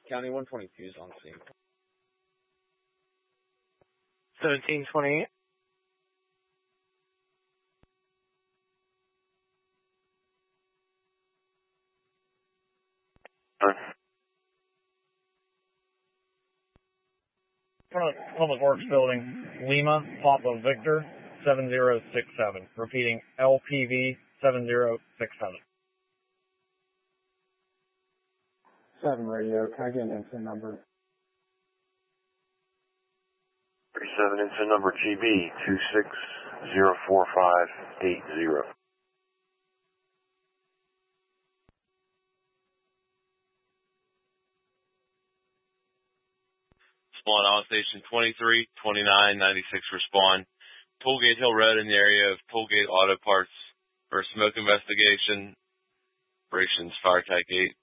County 122 is on scene. 1728. Front of Public Works Building, Lima, Papa Victor, 7067. Repeating, LPV 7067. 7 radio, can I get an incident number? 37 incident number GB 2604580. Spawn on station 23, 29, 96 respond. Tollgate Hill Road in the area of Tollgate Auto Parts for smoke investigation. Operations Fire Type 8.